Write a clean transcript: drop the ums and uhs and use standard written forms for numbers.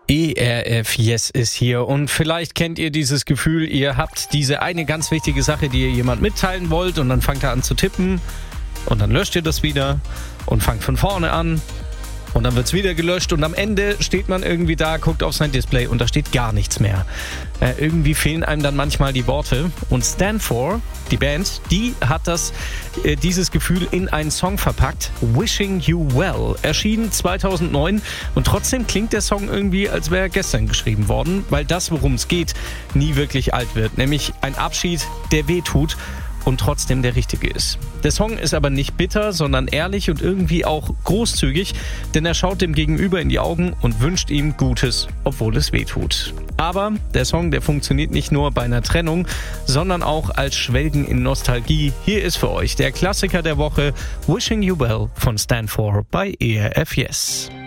ERF Yes ist hier und vielleicht kennt ihr dieses Gefühl, ihr habt diese eine ganz wichtige Sache, die ihr jemand mitteilen wollt und dann fangt ihr an zu tippen und dann löscht ihr das wieder und fangt von vorne an und dann wird's wieder gelöscht und am Ende steht man irgendwie da, guckt auf sein Display und da steht gar nichts mehr. Irgendwie fehlen einem dann manchmal die Worte und Stand For, die Band, die hat dieses Gefühl in einen Song verpackt, Wishing You Well, erschien 2009 und trotzdem klingt der Song irgendwie, als wäre er gestern geschrieben worden, weil das, worum es geht, nie wirklich alt wird, nämlich ein Abschied, der wehtut und trotzdem der richtige ist. Der Song ist aber nicht bitter, sondern ehrlich und irgendwie auch großzügig, denn er schaut dem Gegenüber in die Augen und wünscht ihm Gutes, obwohl es wehtut. Aber der Song, der funktioniert nicht nur bei einer Trennung, sondern auch als Schwelgen in Nostalgie. Hier ist für euch der Klassiker der Woche, Wishing You Well von Stand For bei ERF Yes.